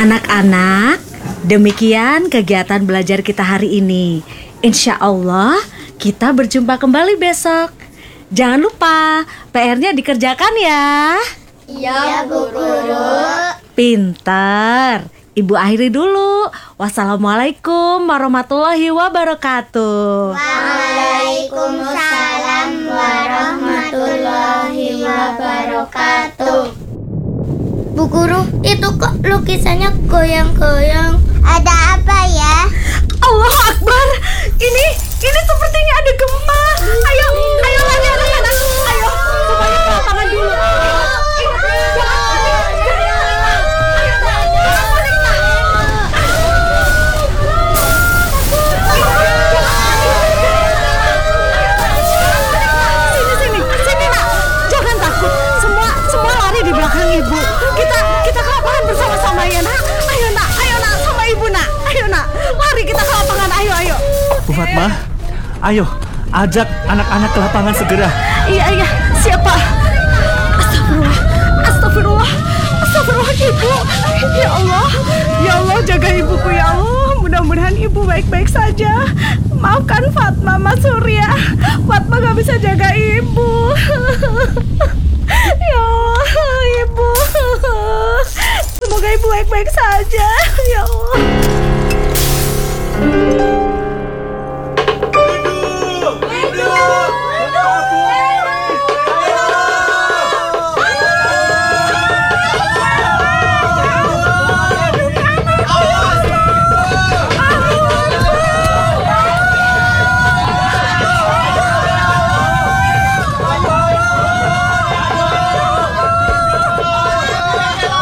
Anak-anak, demikian kegiatan belajar kita hari ini. Insya Allah kita berjumpa kembali besok. Jangan lupa PR-nya dikerjakan ya. Iya, Bu Guru. Pintar. Ibu akhiri dulu. Wassalamualaikum warahmatullahi wabarakatuh. Waalaikumsalam warahmatullahi wabarakatuh. Bu Guru, itu kok lukisannya goyang-goyang? Ada apa ya? Allahu Akbar. Ini sepertinya ada gempa. Ayo lagi anak-anak. Ayo, semuanya ke lapangan dulu. Sini nak. Jangan takut. Semua lari di belakang ibu. Kita ke lapangan bersama-sama ya nak. Ayo nak, sama ibu nak. Ayo nak, lari kita ke lapangan. Ayo. Bu Fatma, ayo ajak anak-anak ke lapangan segera. Iya, siapa? Astagfirullah ibu. Ya Allah, jaga ibuku ya Allah. Mudah-mudahan ibu baik-baik saja. Maafkan Fatma, Mas Surya. Fatma gak bisa jaga ibu. Ya Allah, ibu. Semoga ibu baik-baik saja. Ya Allah.